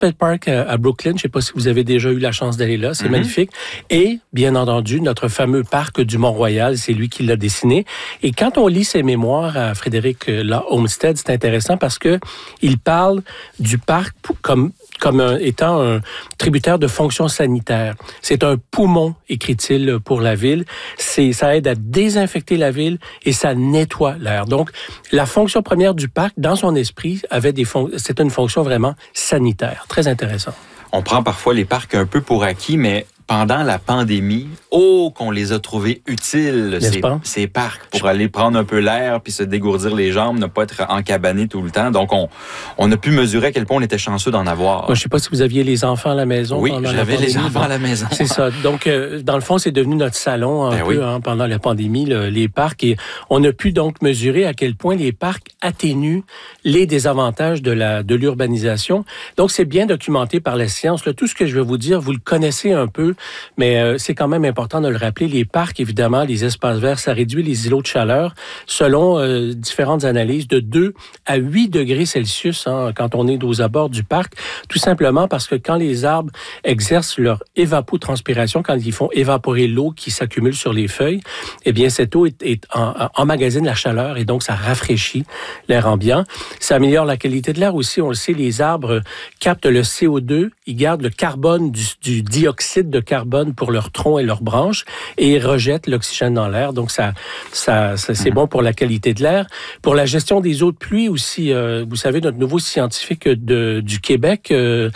Prospect Park à Brooklyn. Je ne sais pas si vous avez déjà eu la chance d'aller là. C'est magnifique. Et, bien entendu, notre fameux parc du Mont-Royal, c'est lui qui l'a dessiné. Et quand on lit ses mémoires à Frédéric Law Olmsted, c'est intéressant parce que il parle du parc comme étant un tributaire de fonctions sanitaires. C'est un poumon, écrit-il, pour la ville. Ça aide à désinfecter la ville et ça nettoie l'air. Donc, la fonction première du parc, dans son esprit, c'était une fonction vraiment sanitaire. Très intéressant. On prend parfois les parcs un peu pour acquis, mais pendant la pandémie, qu'on les a trouvés utiles, ces parcs, pour aller prendre un peu l'air puis se dégourdir les jambes, ne pas être encabané tout le temps. Donc, on a pu mesurer à quel point on était chanceux d'en avoir. Moi, je ne sais pas si vous aviez les enfants à la maison. Oui, j'avais les enfants à la maison. C'est ça. Donc, dans le fond, c'est devenu notre salon pendant la pandémie, les parcs. Et on a pu donc mesurer à quel point les parcs atténuent les désavantages de l'urbanisation. Donc, c'est bien documenté par la science. Là, tout ce que je vais vous dire, vous le connaissez un peu, mais c'est quand même important de le rappeler. Les parcs, évidemment, les espaces verts, ça réduit les îlots de chaleur selon différentes analyses de 2 à 8 degrés Celsius quand on est aux abords du parc, tout simplement parce que quand les arbres exercent leur évapotranspiration, quand ils font évaporer l'eau qui s'accumule sur les feuilles, eh bien, cette eau emmagasine la chaleur et donc ça rafraîchit l'air ambiant. Ça améliore la qualité de l'air aussi. On le sait, les arbres captent le CO2, ils gardent le carbone du dioxyde de carbone pour leurs troncs et leurs branches et ils rejettent l'oxygène dans l'air. Donc, ça c'est bon pour la qualité de l'air. Pour la gestion des eaux de pluie aussi, vous savez, notre nouveau scientifique du Québec,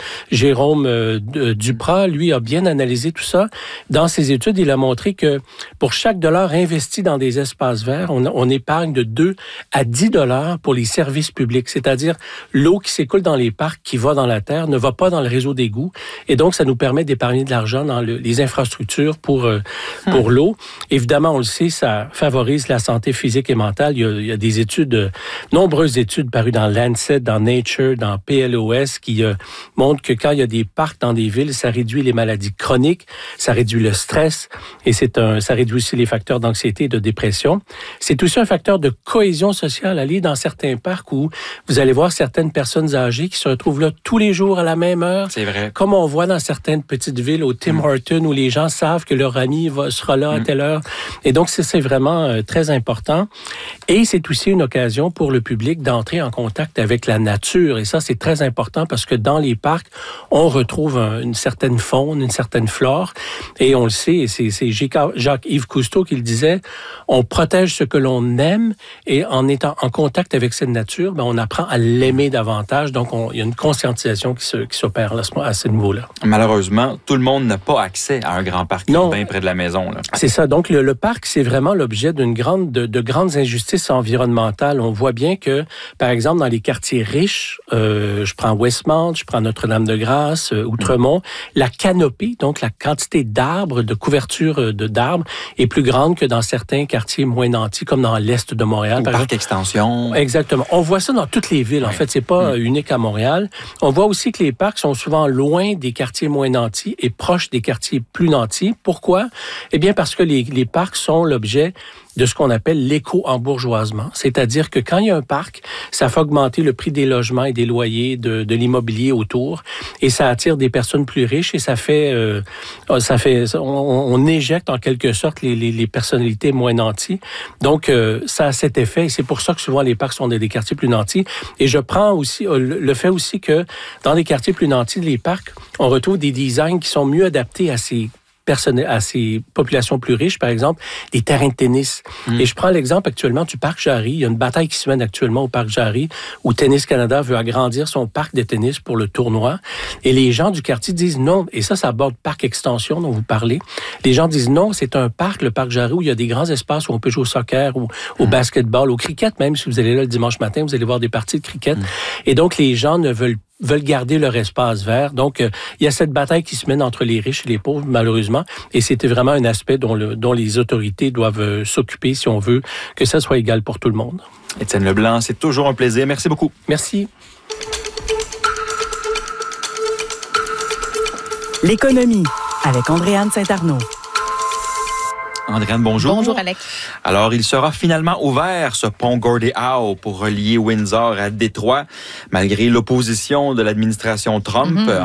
Jérôme Duprat, lui, a bien analysé tout ça. Dans ses études, il a montré que pour chaque dollar investi dans des espaces verts, on épargne de 2 à 10 dollars pour les services publics, c'est-à-dire l'eau qui s'écoule dans les parcs, qui va dans la terre, ne va pas dans le réseau d'égouts. Et donc, ça nous permet d'épargner de l'argent dans les infrastructures pour l'eau. Évidemment, on le sait, ça favorise la santé physique et mentale. Il y a des études, nombreuses études parues dans Lancet, dans Nature, dans PLOS, qui montrent que quand il y a des parcs dans des villes, ça réduit les maladies chroniques, ça réduit le stress et ça réduit aussi les facteurs d'anxiété et de dépression. C'est aussi un facteur de cohésion sociale. Aller dans certains parcs où vous allez voir certaines personnes âgées qui se retrouvent là tous les jours à la même heure. C'est vrai. Comme on voit dans certaines petites villes, au Tim Hortons, où les gens savent que leur ami sera là à telle heure. Et donc, c'est vraiment très important. Et c'est aussi une occasion pour le public d'entrer en contact avec la nature. Et ça, c'est très important parce que dans les parcs, on retrouve une certaine faune, une certaine flore. Et on le sait, c'est Jacques-Yves Cousteau qui le disait, on protège ce que l'on aime et en étant en contact avec cette nature, on apprend à l'aimer davantage. Donc, il y a une conscientisation qui s'opère à ce niveau-là. Malheureusement, tout le monde n'a pas accès à un grand parc urbain près de la maison. Là. C'est ça. Donc, le parc, c'est vraiment l'objet de grandes injustices environnementales. On voit bien que, par exemple, dans les quartiers riches, je prends Westmount, je prends Notre-Dame-de-Grâce, Outremont, la canopée, donc la quantité d'arbres, de couverture d'arbres, est plus grande que dans certains quartiers moins nantis, comme dans l'est de Montréal. Par exemple. Extension. Exactement. On voit ça dans toutes les villes. En fait, c'est pas unique à Montréal. On voit aussi que les parcs sont souvent loin des quartiers moins nantis et proches des quartiers plus nantis. Pourquoi? Eh bien, parce que les parcs sont l'objet de ce qu'on appelle l'éco-embourgeoisement. C'est-à-dire que quand il y a un parc, ça fait augmenter le prix des logements et des loyers, de l'immobilier autour, et ça attire des personnes plus riches et on éjecte en quelque sorte les personnalités moins nanties. Donc, ça a cet effet et c'est pour ça que souvent les parcs sont des quartiers plus nantis. Et je prends aussi le fait aussi que dans les quartiers plus nantis, les parcs, on retrouve des designs qui sont mieux adaptés à ces populations plus riches, par exemple, des terrains de tennis. Et je prends l'exemple actuellement du Parc Jarry. Il y a une bataille qui se mène actuellement au Parc Jarry où Tennis Canada veut agrandir son parc de tennis pour le tournoi. Et les gens du quartier disent non. Et ça aborde Parc Extension dont vous parlez. Les gens disent non, c'est un parc, le Parc Jarry, où il y a des grands espaces où on peut jouer au soccer ou au basketball, au cricket même. Si vous allez là le dimanche matin, vous allez voir des parties de cricket. Et donc, les gens veulent garder leur espace vert. Donc, il y a cette bataille qui se mène entre les riches et les pauvres, malheureusement. Et c'était vraiment un aspect dont les autorités doivent s'occuper si on veut que ça soit égal pour tout le monde. Étienne Leblanc, c'est toujours un plaisir. Merci beaucoup. Merci. L'économie avec Andréanne Saint-Arnaud. Andréane, bonjour. Bonjour, Alex. Alors, il sera finalement ouvert, ce pont Gordie Howe, pour relier Windsor à Détroit, malgré l'opposition de l'administration Trump.